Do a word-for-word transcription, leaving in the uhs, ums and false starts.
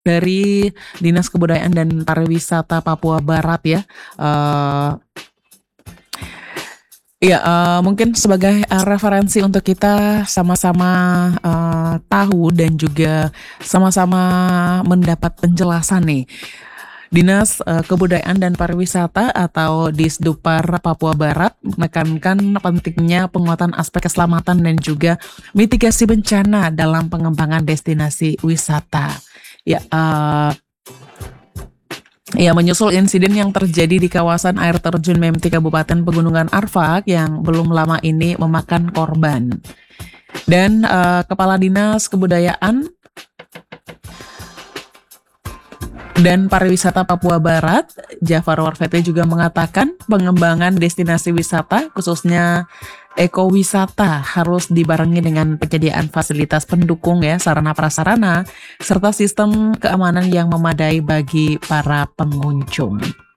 Dari Dinas Kebudayaan dan Pariwisata Papua Barat ya, eee iya, eee, mungkin sebagai, eee, referensi untuk kita sama-sama, eee, tahu dan juga sama-sama mendapat penjelasan nih. Dinas, eee, Kebudayaan dan Pariwisata atau Disdupar Papua Barat menekankan pentingnya penguatan aspek keselamatan dan juga mitigasi bencana dalam pengembangan destinasi wisata. Ya, eee ya, menyusul insiden yang terjadi di kawasan air terjun Memti Kabupaten Pegunungan Arfak yang belum lama ini memakan korban. Dan, eee, Kepala Dinas Kebudayaan dan Pariwisata Papua Barat, Jafar Warfete juga mengatakan pengembangan destinasi wisata khususnya ekowisata harus dibarengi dengan penyediaan fasilitas pendukung ya, sarana prasarana, serta sistem keamanan yang memadai bagi para pengunjung.